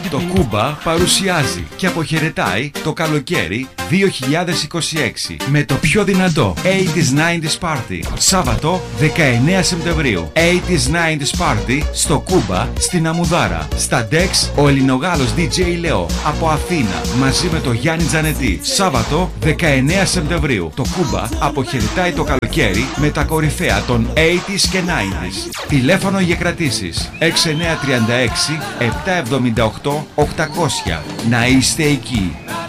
Το Κούμπα παρουσιάζει και αποχαιρετάει το καλοκαίρι 2026 με το πιο δυνατό 80s 90s Party. Σάββατο 19 Σεπτεμβρίου. 80s 90s Party στο Κούμπα στην Αμουδάρα. Στα Dex ο Ελληνογάλος DJ Leo από Αθήνα μαζί με το Γιάννη Τζανετή. Σάββατο 19 Σεπτεμβρίου. Το Κούμπα αποχαιρετάει το καλοκαίρι με τα κορυφαία των 80s και 90s. Τηλέφωνο για κρατήσεις 6936 778 800. Να είστε εκεί.